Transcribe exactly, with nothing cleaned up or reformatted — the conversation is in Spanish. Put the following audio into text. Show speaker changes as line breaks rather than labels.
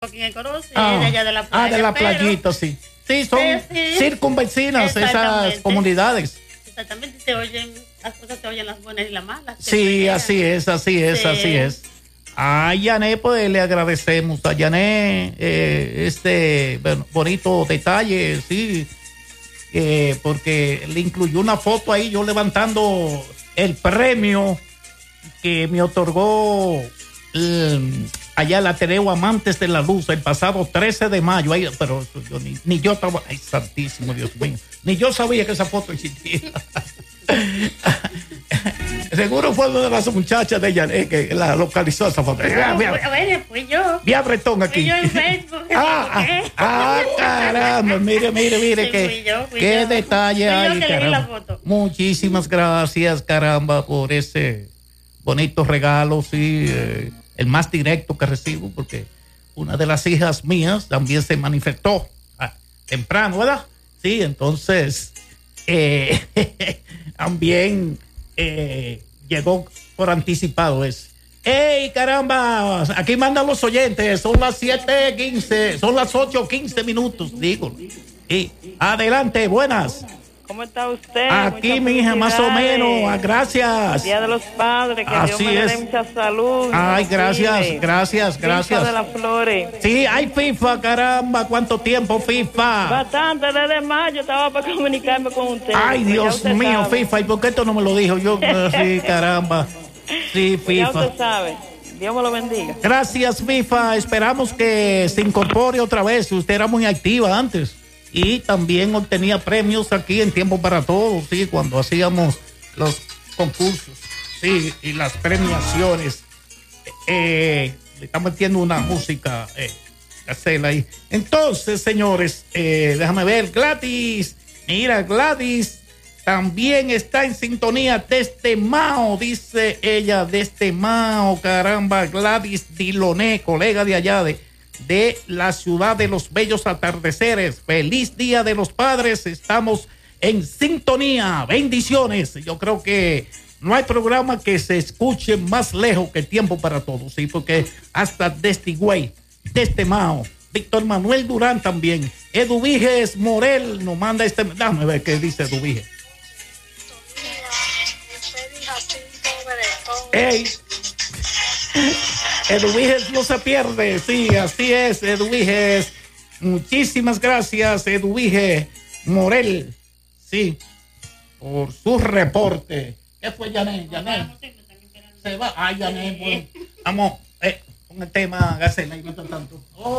aquí en el Coro, sí,
Ah,
de allá de la playa.
ah, de la
pero-
playita, sí. Sí, son
Sí, sí.
circunvecinas esas
Exactamente.
comunidades.
Exactamente, se oyen, las cosas se oyen las buenas y las malas. que
Sí,
pelean.
así es, así es,
Sí.
así es. A Yané, pues le agradecemos. A Yané, eh, este bueno, bonito detalle, sí, eh, porque le incluyó una foto ahí, yo levantando el premio que me otorgó el, allá el Ateneo Amantes de la Luz el pasado trece de mayo. Ahí, pero yo, ni, ni yo estaba, ay, santísimo Dios mío, ni yo sabía que esa foto existía. Seguro fue una de las muchachas de ella eh, que la localizó esa foto.
No,
Vea,
fui-
vea,
a ver, fui yo.
vea Bretón aquí.
Fui yo en Facebook.
Ah, ah, ah, caramba, mire, mire, mire,
Sí,
que,
fui yo, fui
qué
yo.
detalle
Fui yo
hay,
que le di la
caramba.
foto.
Muchísimas gracias, caramba, por ese bonito regalo, sí, eh, el más directo que recibo, porque una de las hijas mías también se manifestó ah, temprano, ¿verdad? Sí, entonces, eh, también eh, llegó por anticipado eso. ¡Ey, caramba! Aquí mandan los oyentes. Son las siete quince, son las ocho quince minutos, digo. Sí. Adelante, buenas.
¿Cómo está usted?
Aquí,
Muchas
mi hija, más o
felicidades.
menos. Ah, Gracias.
Día de los Padres, que
Así
Dios me le dé
es.
mucha salud.
Ay, gracias,
Cuide.
gracias,
FIFA
gracias.
de las Flores.
Sí, hay FIFA, caramba. ¿Cuánto tiempo FIFA?
Bastante, desde mayo estaba para comunicarme con usted.
Ay,
Pues ya
Dios
usted
mío,
sabe.
FIFA. ¿Y por qué esto no me lo dijo yo? Sí, caramba. Sí,
Pues ya
FIFA.
usted sabe. Dios me lo bendiga.
Gracias, FIFA. Esperamos que se incorpore otra vez. Usted era muy activa antes. Y también obtenía premios aquí en Tiempo para Todos, sí, cuando hacíamos los concursos, sí, y las premiaciones. Eh, le estamos metiendo una música, eh, Gacela ahí. Entonces, señores, eh, déjame ver, Gladys, mira, Gladys también está en sintonía desde Mao, dice ella, desde Mao, caramba, Gladys Diloné, colega de allá de, de la ciudad de los bellos atardeceres. Feliz Día de los Padres, estamos en sintonía, bendiciones. Yo creo que no hay programa que se escuche más lejos que Tiempo para Todos, sí, porque hasta desde Higüey, desde Mao, Víctor Manuel Durán también, Eduviges Morel nos manda este, déjame ver qué dice Eduviges. ¡Ey! Eduviges no se pierde, sí, así es, Eduviges. Muchísimas gracias, Eduviges Morel, sí, por su reporte. ¿Qué fue, Yané? Yané. Se va. Ay, Yané, bueno, vamos, eh, con el tema, Gacela, y no tanto. Oh.